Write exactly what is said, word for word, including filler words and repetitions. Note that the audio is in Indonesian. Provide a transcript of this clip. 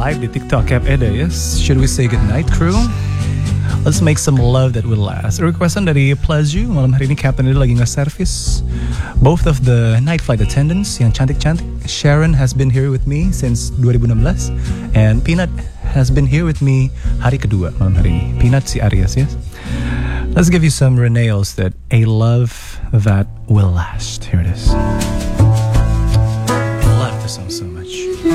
live di TikTok app Eda ya. Should we say goodnight, crew? Let's make some love that will last. Requestan dari Pleasure. Malam hari ini Captain Eda lagi nge-service both of the night flight attendants yang cantik-cantik. Sharon has been here with me since dua ribu enam belas, and Peanut has been here with me hari kedua malam hari ini. Peanut si Aries ya. Let's give you some Renee Olstead, A Love That Will Last. Here it is. Love this song so